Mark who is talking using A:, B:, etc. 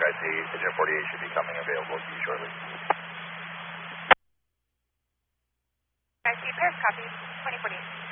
A: IC, Agent 48 should be coming available to you shortly.
B: IC, Paris, copy, 2040.